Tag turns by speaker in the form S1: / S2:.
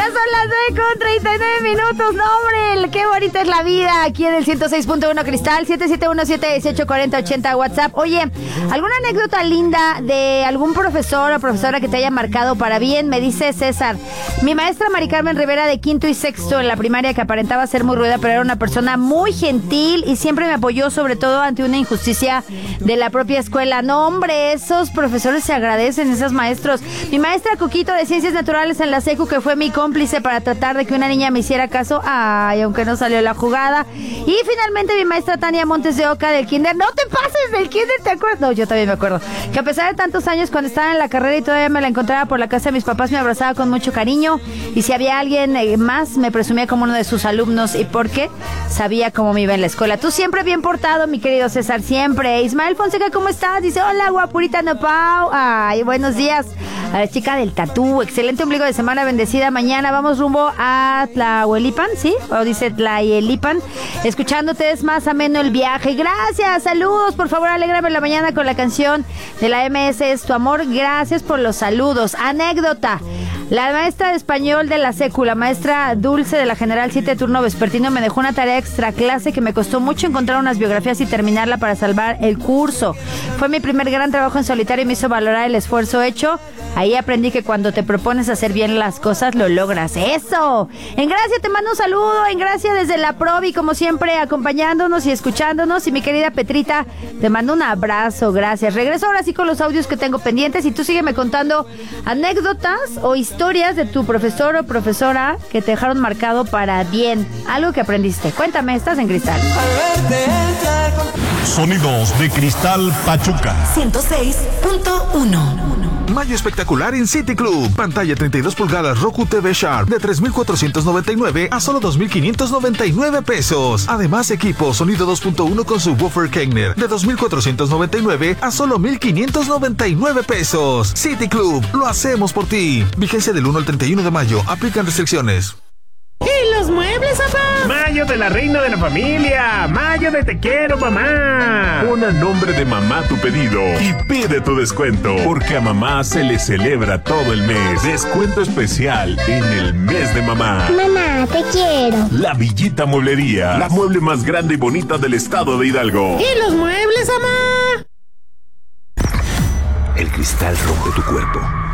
S1: Ya son las 9:39. No, hombre, qué bonita es la vida. Aquí en el 106.1 Cristal, 771-718-4080 WhatsApp. Oye, ¿alguna anécdota linda de algún profesor o profesora que te haya marcado para bien? Me dice César. Mi maestra Mari Carmen Rivera de quinto y sexto en la primaria, que aparentaba ser muy ruda, pero era una persona muy gentil y siempre me apoyó, sobre todo ante una injusticia de la propia escuela. No, hombre, esos profesores se agradecen, esos maestros. Mi maestra Coquito de Ciencias Naturales en la SECU, que fue mi cómplice para tratar de que una niña me hiciera caso, ay, aunque no salió la jugada. Y finalmente mi maestra Tania Montes de Oca del kinder. No te pases del kinder, ¿te acuerdas? No, yo también me acuerdo. Que a pesar de tantos años, cuando estaba en la carrera y todavía me la encontraba por la casa de mis papás, me abrazaba con mucho cariño. Y si había alguien más, me presumía como uno de sus alumnos. ¿Y por qué? Sabía cómo me iba en la escuela. Tú siempre bien portado, mi querido César, siempre. Ismael Fonseca, ¿cómo estás? Dice, hola, guapurita Nopao. Ay, buenos días. A la chica del tatú, excelente ombligo de semana, bendecida. Mañana vamos rumbo a Tlahuelipan, ¿sí? O dice Tlayelipan. Escuchándote es más ameno el viaje. Gracias, saludos. Por favor, alégrame la mañana con la canción de la MS Es Tu Amor. Gracias por los saludos. Anécdota. La maestra de español de la SECU, la maestra Dulce de la General 7 turno vespertino, me dejó una tarea extra clase que me costó mucho encontrar unas biografías y terminarla para salvar el curso. Fue mi primer gran trabajo en solitario y me hizo valorar el esfuerzo hecho. Ahí aprendí que cuando te propones hacer bien las cosas, lo logras. ¡Eso! En Gracia te mando un saludo. En Gracia desde la Provi, como siempre, acompañándonos y escuchándonos. Y mi querida Petrita, te mando un abrazo. Gracias. Regreso ahora sí con los audios que tengo pendientes. Y tú sígueme contando anécdotas o historias de tu profesor o profesora que te dejaron marcado para bien. Algo que aprendiste. Cuéntame, estás en Cristal.
S2: Sonidos de Cristal Pachuca
S3: 106.1.
S4: Mayo espectacular en City Club. Pantalla 32 pulgadas Roku TV Sharp de 3,499 a solo 2,599 pesos. Además, equipo sonido 2.1 con subwoofer Kegner de 2,499 a solo 1,599 pesos. City Club, lo hacemos por ti. Vigencia del 1 al 31 de mayo. Aplican restricciones.
S5: ¿Y los muebles, papá? Mayo de la reina de la familia. Mayo de te quiero, mamá.
S6: Pon a nombre de mamá tu pedido y pide tu descuento, porque a mamá se le celebra todo el mes. Descuento especial en el mes de mamá.
S7: Mamá, te quiero.
S6: La Villita Mueblería, la mueble más grande y bonita del estado de Hidalgo.
S5: ¿Y los muebles, mamá?
S8: El cristal rompe tu cuerpo,